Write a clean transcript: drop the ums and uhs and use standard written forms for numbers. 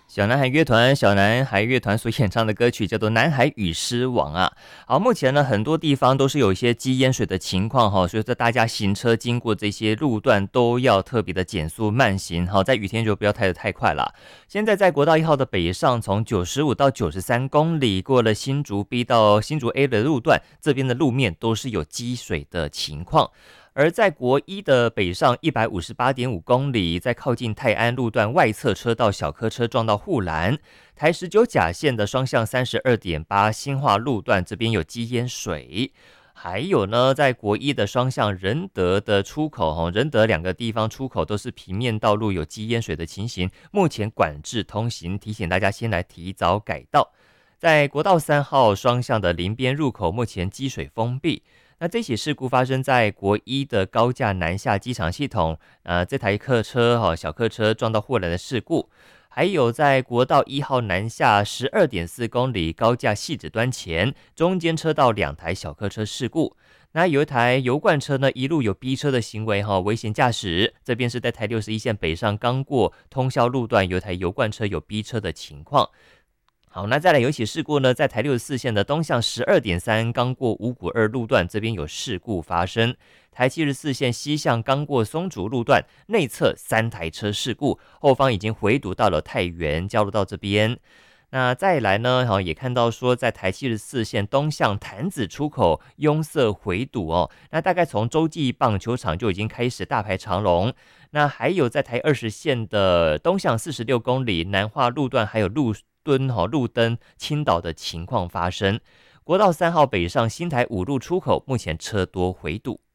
小男孩乐团，小男孩乐团所演唱的歌曲叫做《南海与狮王》啊。好，目前呢，很多地方都是有一些积淹水的情况哈，所以说大家行车经过这些路段都要特别的减速慢行，好，在雨天就不要开得太快了。现在在国道1号的北上，从95到93公里，过了新竹 B 到新竹 A 的路段，这边的路面都是有积水的情况。而在国一的北上158.5公里，在靠近泰安路段外侧车道小客车撞到护栏，台19甲线的双向32.8新化路段这边有积淹水。还有呢，在国一的双向仁德的出口，仁德两个地方出口都是平面道路有积淹水的情形，目前管制通行，提醒大家先来提早改道。在国道3号双向的林边入口，目前积水封闭。那这起事故发生在国一的高架南下机场系统，这台客车小客车撞到护栏的事故，还有在国道1号南下12.4公里高架汐止端前，中间车道2台小客车事故。那有一台油罐车呢，一路有逼车的行为危险驾驶。这边是在台61线北上刚过通霄路段，有一台油罐车有逼车的情况。好，那再来有一起事故呢，在台64线的东向12.3刚过五股2路段，这边有事故发生。台74线西向刚过松竹路段，内侧3台车事故，后方已经回堵到了太原交流道这边。那再来呢，也看到说在台74线东向潭子出口拥塞回堵那大概从洲际棒球场就已经开始大排长龙。那还有在台20线的东向46公里南化路段，还有路灯倾倒的情况发生。国道3号北上新台5路出口目前车多回堵。